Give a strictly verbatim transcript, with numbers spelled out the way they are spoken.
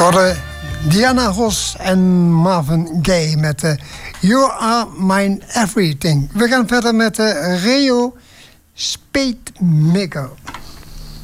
hoorde Diana Ross en Marvin Gaye met uh, You Are My Everything. We gaan verder met uh, Reo Speedmaker.